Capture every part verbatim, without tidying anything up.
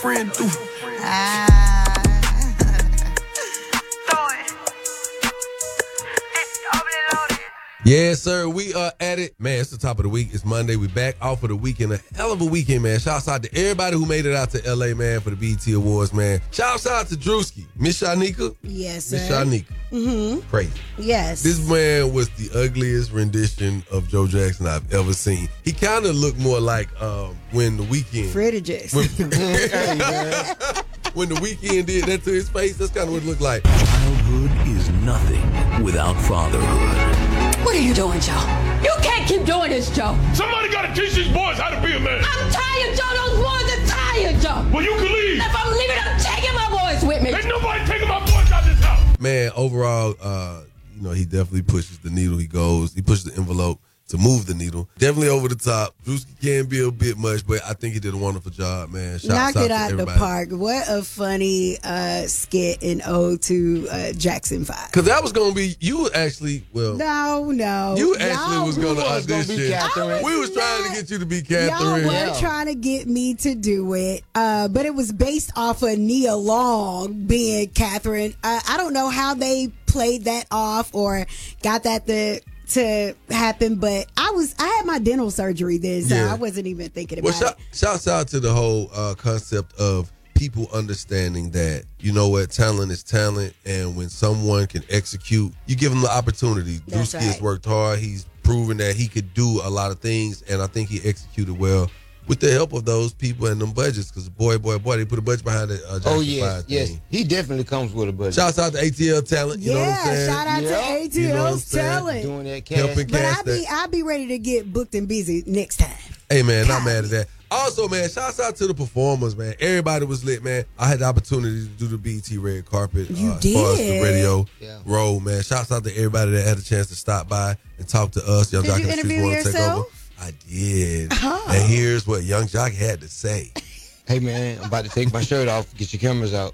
friend do. Ah. Yes, sir. We are at it. Man, it's the top of the week. It's Monday. We back off for the weekend. A hell of a weekend, man. Shouts out to everybody who made it out to L A, man, for the B E T Awards, man. Shouts out to Drewski. Miss Shanika? Yes, sir. Miss Shanika. Mm-hmm. Crazy. Yes. This man was the ugliest rendition of Joe Jackson I've ever seen. He kind of looked more like um, when the Weeknd. Freddie Jackson. When, when the Weeknd did that to his face, that's kind of what it looked like. Childhood is nothing without fatherhood. What are you doing, Joe? You can't keep doing this, Joe. Somebody got to teach these boys how to be a man. I'm tired, Joe. Those boys are tired, Joe. Well, you can leave. If I'm leaving, I'm taking my boys with me. Ain't nobody taking my boys out this house. Man, overall, uh, you know, he definitely pushes the needle. He goes, he pushes the envelope to move the needle. Definitely over the top. Drewski can be a bit much, but I think he did a wonderful job, man. Shouts Knocked out it to out the everybody. park. What a funny uh, skit in ode to uh, Jackson five. Because that was going to be, you actually, well. No, no. You actually Y'all was going to was gonna audition. be Catherine. We was trying not. to get you to be Y'all Catherine. were Yeah. trying to get me to do it, uh, but it was based off of Nia Long being Catherine. Uh, I don't know how they played that off or got that to to happen, but I was I had my dental surgery then, so Yeah. I wasn't even thinking Well, about shout, it. shouts out to the whole uh, concept of people understanding that, you know what, talent is talent, and when someone can execute, you give them the opportunity. That's Drewski has right. worked hard. He's proven that he could do a lot of things, and I think he executed well with the help of those people and them budgets, because boy, boy, boy, they put a budget behind it. Uh, Oh, yes, yes. He definitely comes with a budget. Shouts out to A T L Talent, you know what I'm Yeah, saying? shout out Yeah. to A T You know what I'm L's saying? talent. Doing that cash. Helping But cast I be that. I be ready to get booked and busy next time. Hey, man, not mad at that. Also, man, shouts out to the performers, man. Everybody was lit, man. I had the opportunity to do the B E T red carpet You uh, as far as the did. radio Yeah. roll, man. Shouts out to everybody that had a chance to stop by and talk to us. Young Did Jock you and the Streets interview wanna take yourself? over. I did. Oh. And here's what Young Jock had to say. Hey, man, I'm about to take my shirt off. Get your cameras out.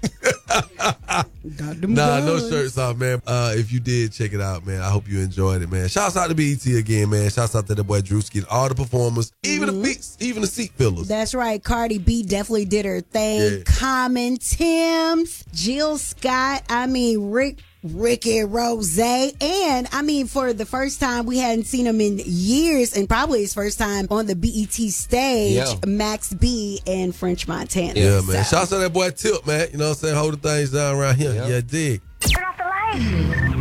Got them Nah, no guns. shirts off, man. Uh, if you did, check it out, man. I hope you enjoyed it, man. Shouts out to B E T again, man. Shouts out to the boy Drewski and all the performers, even Mm-hmm. the feet, even the seat fillers. That's right. Cardi B definitely did her thing. Yeah. Common, Tim's, Jill Scott. I mean, Rick, Ricky Rose. And I mean, for the first time, we hadn't seen him in years, and probably his first time on the B E T stage, Yeah. Max B and French Montana. Yeah, man. So- Shouts out to that boy Tip, man. You know what I'm saying? Hold the things down around here. Yep. Yeah, dig. Turn off the light.